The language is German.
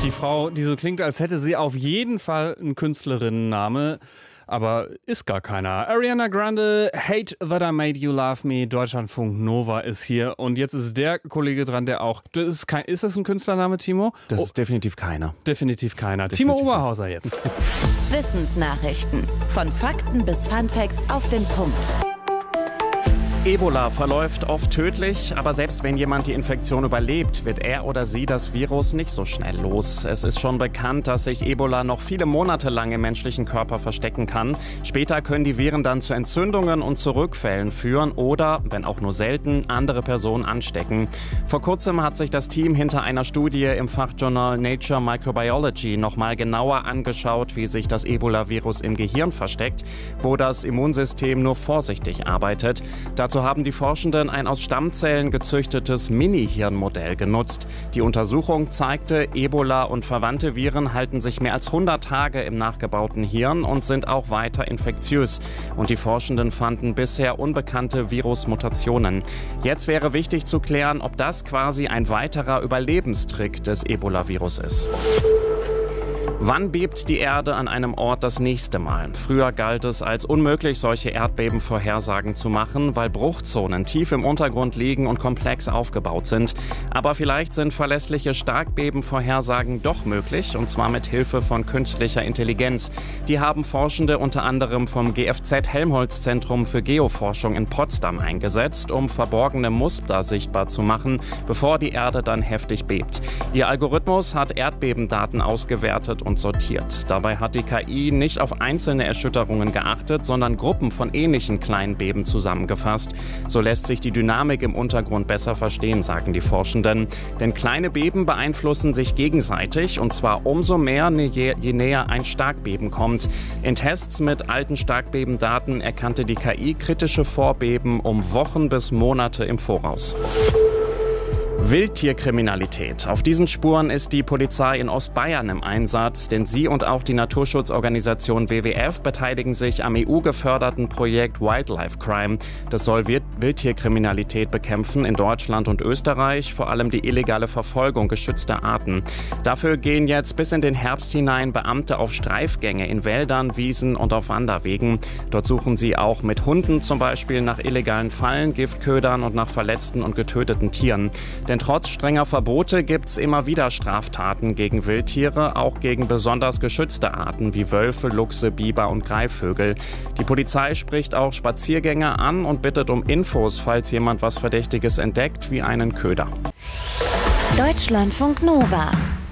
Die Frau, die so klingt, als hätte sie auf jeden Fall einen Künstlerinnenname, aber ist gar keiner. Ariana Grande, Hate That I Made You Love Me, Deutschlandfunk Nova ist hier. Und jetzt ist der Kollege dran, der auch... ist das ein Künstlername, Timo? Das ist definitiv keiner. Definitiv keiner. Definitiv Timo Oberhauser jetzt. Wissensnachrichten. Von Fakten bis Funfacts auf den Punkt. Ebola verläuft oft tödlich, aber selbst wenn jemand die Infektion überlebt, wird er oder sie das Virus nicht so schnell los. Es ist schon bekannt, dass sich Ebola noch viele Monate lang im menschlichen Körper verstecken kann. Später können die Viren dann zu Entzündungen und zu Rückfällen führen oder, wenn auch nur selten, andere Personen anstecken. Vor kurzem hat sich das Team hinter einer Studie im Fachjournal Nature Microbiology nochmal genauer angeschaut, wie sich das Ebola-Virus im Gehirn versteckt, wo das Immunsystem nur vorsichtig arbeitet. Dazu haben die Forschenden ein aus Stammzellen gezüchtetes Mini-Hirnmodell genutzt. Die Untersuchung zeigte, Ebola und verwandte Viren halten sich mehr als 100 Tage im nachgebauten Hirn und sind auch weiter infektiös. Und die Forschenden fanden bisher unbekannte Virusmutationen. Jetzt wäre wichtig zu klären, ob das quasi ein weiterer Überlebenstrick des Ebola-Virus ist. Wann bebt die Erde an einem Ort das nächste Mal? Früher galt es als unmöglich, solche Erdbebenvorhersagen zu machen, weil Bruchzonen tief im Untergrund liegen und komplex aufgebaut sind. Aber vielleicht sind verlässliche Starkbebenvorhersagen doch möglich, und zwar mit Hilfe von künstlicher Intelligenz. Die haben Forschende unter anderem vom GFZ-Helmholtz-Zentrum für Geoforschung in Potsdam eingesetzt, um verborgene Muster sichtbar zu machen, bevor die Erde dann heftig bebt. Ihr Algorithmus hat Erdbebendaten ausgewertet und sortiert. Dabei hat die KI nicht auf einzelne Erschütterungen geachtet, sondern Gruppen von ähnlichen kleinen Beben zusammengefasst. So lässt sich die Dynamik im Untergrund besser verstehen, sagen die Forschenden. Denn kleine Beben beeinflussen sich gegenseitig, und zwar umso mehr, je näher ein Starkbeben kommt. In Tests mit alten Starkbebendaten erkannte die KI kritische Vorbeben um Wochen bis Monate im Voraus. Wildtierkriminalität. Auf diesen Spuren ist die Polizei in Ostbayern im Einsatz, denn sie und auch die Naturschutzorganisation WWF beteiligen sich am EU-geförderten Projekt Wildlife Crime. Das soll Wildtierkriminalität bekämpfen in Deutschland und Österreich, vor allem die illegale Verfolgung geschützter Arten. Dafür gehen jetzt bis in den Herbst hinein Beamte auf Streifgänge in Wäldern, Wiesen und auf Wanderwegen. Dort suchen sie auch mit Hunden zum Beispiel nach illegalen Fallen, Giftködern und nach verletzten und getöteten Tieren. Denn trotz strenger Verbote gibt's immer wieder Straftaten gegen Wildtiere, auch gegen besonders geschützte Arten wie Wölfe, Luchse, Biber und Greifvögel. Die Polizei spricht auch Spaziergänger an und bittet um Infos, falls jemand was Verdächtiges entdeckt, wie einen Köder. Deutschlandfunk Nova.